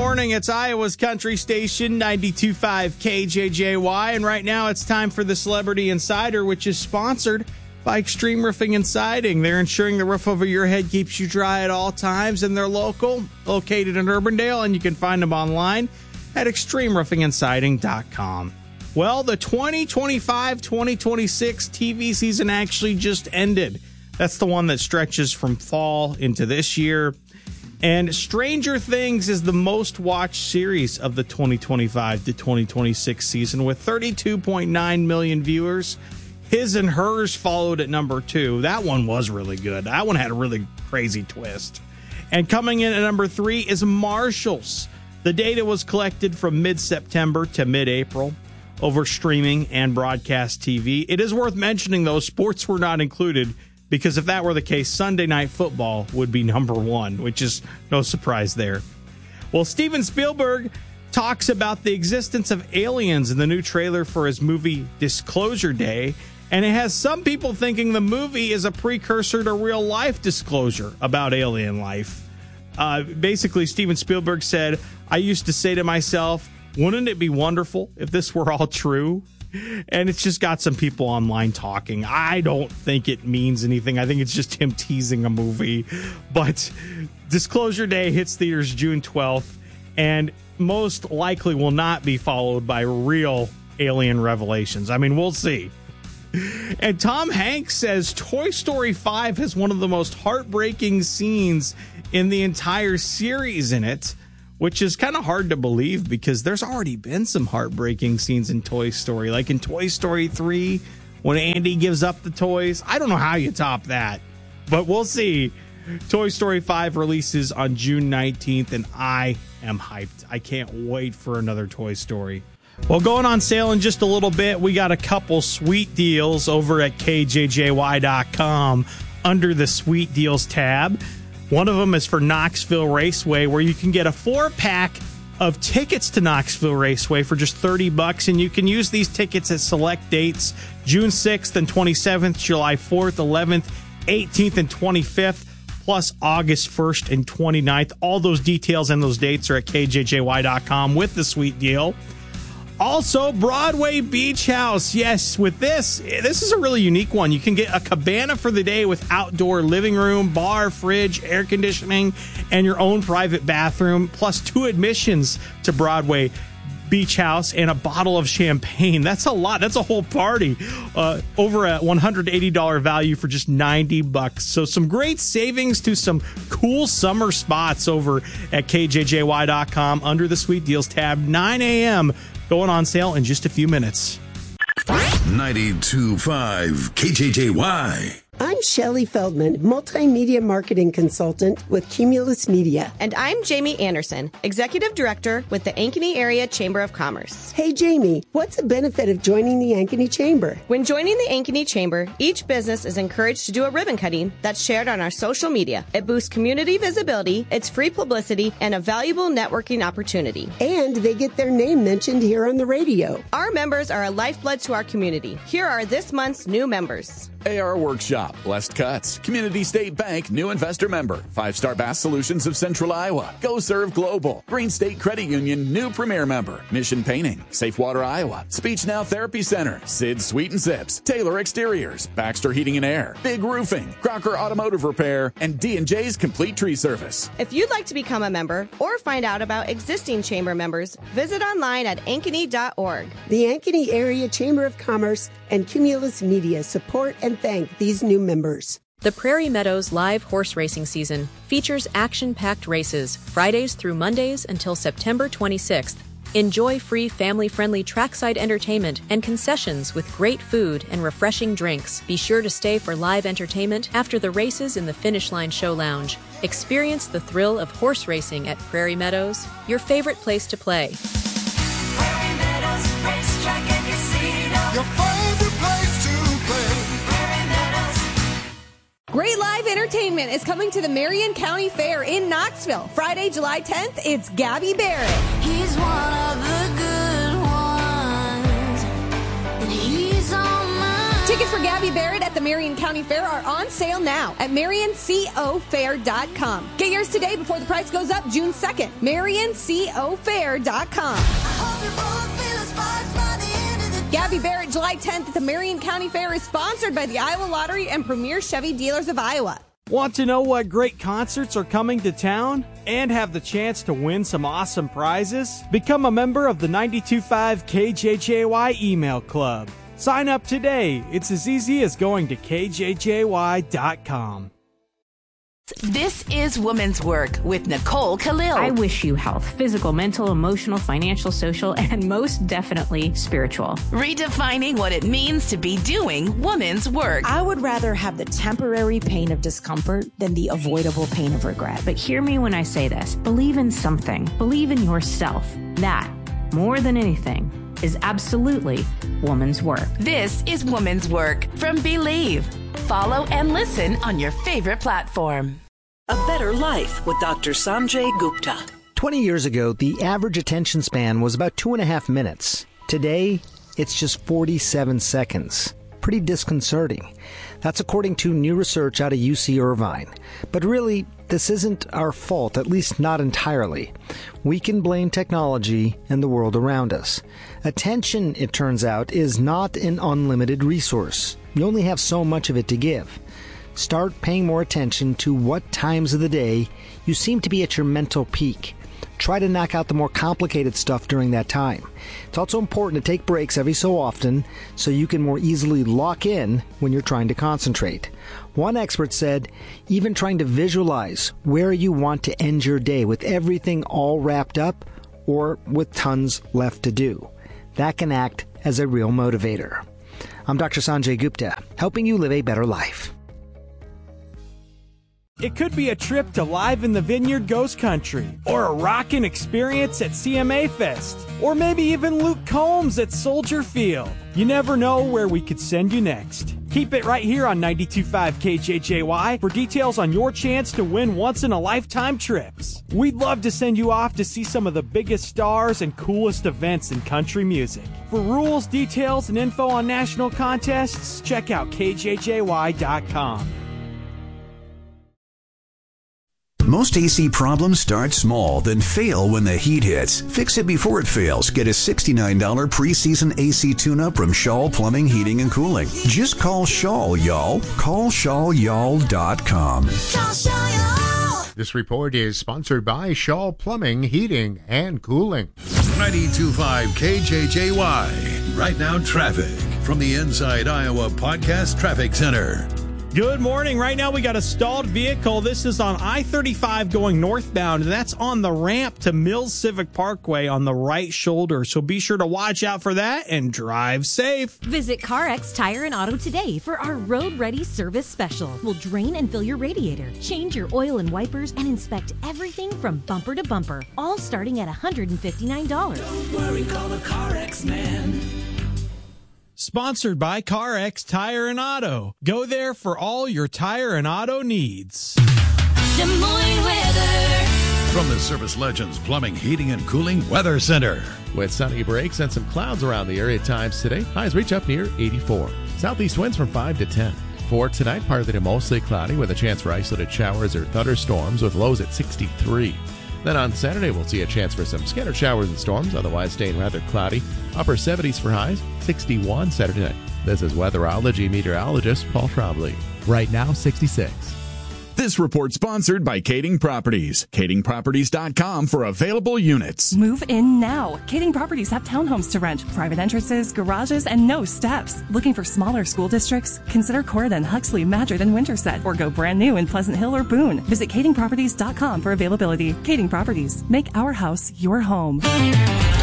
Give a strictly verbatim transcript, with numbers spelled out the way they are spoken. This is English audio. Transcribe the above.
morning. It's Iowa's country station, ninety-two point five K J J Y. And right now it's time for the Celebrity Insider, which is sponsored by Extreme Roofing and Siding. They're ensuring the roof over your head keeps you dry at all times, and they're local, located in Urbandale, and you can find them online at extreme roofing and siding dot com. Well, the twenty twenty-five twenty twenty-six T V season actually just ended. That's the one that stretches from fall into this year. And Stranger Things is the most watched series of the twenty twenty-five to twenty twenty-six season with thirty-two point nine million viewers. His and Hers followed at number two. That one was really good. That one had a really crazy twist. And coming in at number three is Marshalls. The data was collected from mid-September to mid-April over streaming and broadcast T V. It is worth mentioning, though, sports were not included, because if that were the case, Sunday Night Football would be number one, which is no surprise there. Well, Steven Spielberg talks about the existence of aliens in the new trailer for his movie Disclosure Day, and it has some people thinking the movie is a precursor to real-life Disclosure about alien life. Uh, basically, Steven Spielberg said, "I used to say to myself, wouldn't it be wonderful if this were all true?" And it's just got some people online talking. I don't think it means anything. I think it's just him teasing a movie. But Disclosure Day hits theaters June twelfth, and most likely will not be followed by real alien revelations. I mean, we'll see. And Tom Hanks says Toy Story five has one of the most heartbreaking scenes in the entire series in it, which is kind of hard to believe because there's already been some heartbreaking scenes in Toy Story. Like in Toy Story three, when Andy gives up the toys. I don't know how you top that, but we'll see. Toy Story five releases on June nineteenth, and I am hyped. I can't wait for another Toy Story. Well, going on sale in just a little bit, we got a couple sweet deals over at K J J Y dot com under the Sweet Deals tab. One of them is for Knoxville Raceway, where you can get a four-pack of tickets to Knoxville Raceway for just thirty bucks, and you can use these tickets at select dates, June sixth and twenty-seventh, July fourth, eleventh, eighteenth, and twenty-fifth, plus August first and twenty-ninth. All those details and those dates are at K J J Y dot com with the sweet deal. Also, Broadway Beach House. Yes, with this, this is a really unique one. You can get a cabana for the day with outdoor living room, bar, fridge, air conditioning, and your own private bathroom, plus two admissions to Broadway Beach House and a bottle of champagne. That's a lot. That's a whole party. Uh, over a one hundred eighty dollars value for just ninety bucks. So some great savings to some cool summer spots over at K J J Y dot com under the Sweet Deals tab. nine a.m. going on sale in just a few minutes. ninety-two point five K J J Y. I'm Shelley Feldman, multimedia marketing consultant with Cumulus Media. And I'm Jamie Anderson, executive director with the Ankeny Area Chamber of Commerce. Hey, Jamie, what's the benefit of joining the Ankeny Chamber? When joining the Ankeny Chamber, each business is encouraged to do a ribbon cutting that's shared on our social media. It boosts community visibility, it's free publicity, and a valuable networking opportunity. And they get their name mentioned here on the radio. Our members are a lifeblood to our community. Here are this month's new members. A R Workshop, Blessed Cuts, Community State Bank, new investor member, Five Star Bass Solutions of Central Iowa, Go Serve Global, Green State Credit Union, new premier member, Mission Painting, Safe Water Iowa, Speech Now Therapy Center, Sid Sweet and Zips, Taylor Exteriors, Baxter Heating and Air, Big Roofing, Crocker Automotive Repair, and D and J's Complete Tree Service. If you'd like to become a member or find out about existing chamber members, visit online at ankeny dot org. The Ankeny Area Chamber of Commerce and Cumulus Media support and thank these new members. The Prairie Meadows live horse racing season features action-packed races Fridays through Mondays until September twenty-sixth. Enjoy free family-friendly trackside entertainment and concessions with great food and refreshing drinks. Be sure to stay for live entertainment after the races in the Finish Line Show Lounge. Experience the thrill of horse racing at Prairie Meadows, your favorite place to play. Prairie Meadows Racetrack and Casino. Your favorite place to play. Prairie Meadows. Great live entertainment is coming to the Marion County Fair in Knoxville. Friday, July tenth, it's Gabby Barrett. He's one of the good ones, and he's on mine. Tickets for Gabby Barrett at the Marion County Fair are on sale now at marion co fair dot com. Get yours today before the price goes up June second. marion co fair dot com. Gabby Barrett, July tenth at the Marion County Fair is sponsored by the Iowa Lottery and Premier Chevy Dealers of Iowa. Want to know what great concerts are coming to town and have the chance to win some awesome prizes? Become a member of the ninety-two point five K J J Y email club. Sign up today. It's as easy as going to K J J Y dot com. This is Woman's Work with Nicole Khalil. I wish you health, physical, mental, emotional, financial, social, and most definitely spiritual. Redefining what it means to be doing woman's work. I would rather have the temporary pain of discomfort than the avoidable pain of regret. But hear me when I say this. Believe in something. Believe in yourself. That, more than anything, is absolutely woman's work. This is Woman's Work from Believe. Follow and listen on your favorite platform. A Better Life with Doctor Sanjay Gupta. twenty years ago, the average attention span was about two and a half minutes. Today, it's just forty-seven seconds. Pretty disconcerting. That's according to new research out of U C Irvine. But really, this isn't our fault, at least not entirely. We can blame technology and the world around us. Attention, it turns out, is not an unlimited resource. You only have so much of it to give. Start paying more attention to what times of the day you seem to be at your mental peak. Try to knock out the more complicated stuff during that time. It's also important to take breaks every so often so you can more easily lock in when you're trying to concentrate. One expert said, even trying to visualize where you want to end your day with everything all wrapped up or with tons left to do. That can act as a real motivator. I'm Doctor Sanjay Gupta, helping you live a better life. It could be a trip to Live in the Vineyard Ghost Country, or a rockin' experience at C M A Fest, or maybe even Luke Combs at Soldier Field. You never know where we could send you next. Keep it right here on ninety-two point five K J J Y for details on your chance to win once-in-a-lifetime trips. We'd love to send you off to see some of the biggest stars and coolest events in country music. For rules, details, and info on national contests, check out K J J Y dot com. Most A C problems start small, then fail when the heat hits. Fix it before it fails. Get a sixty-nine dollars preseason A C tune-up from Shaw Plumbing, Heating, and Cooling. Just call Shaw, y'all. Call shaw y'all dot com. This report is sponsored by Shaw Plumbing, Heating, and Cooling. ninety-two point five K J J Y. Right now, traffic from the Inside Iowa Podcast Traffic Center. Good morning. Right now we got a stalled vehicle. This is on I thirty-five going northbound. That's on the ramp to Mills Civic Parkway on the right shoulder. So be sure to watch out for that and drive safe. Visit CarX Tire and Auto today for our road-ready service special. We'll drain and fill your radiator, change your oil and wipers, and inspect everything from bumper to bumper, all starting at one hundred fifty-nine dollars. Don't worry, call the CarX man. Sponsored by CarX Tire and Auto. Go there for all your tire and auto needs. Des Moines weather. From the Service Legends Plumbing, Heating, and Cooling Weather Center. With sunny breaks and some clouds around the area at times today, highs reach up near eighty-four. Southeast winds from five to ten. For tonight, partly to mostly cloudy with a chance for isolated showers or thunderstorms with lows at sixty-three. Then on Saturday, we'll see a chance for some scattered showers and storms, otherwise staying rather cloudy. Upper seventies for highs, sixty-one Saturday night. This is weatherology meteorologist Paul Trombley. Right now, sixty-six. This report sponsored by Kading Properties. Kading Properties dot com for available units. Move in now. Kading Properties have townhomes to rent, private entrances, garages, and no steps. Looking for smaller school districts? Consider Corydon, Huxley, Madrid, and Winterset, or go brand new in Pleasant Hill or Boone. Visit Kading Properties dot com for availability. Kading Properties. Make our house your home.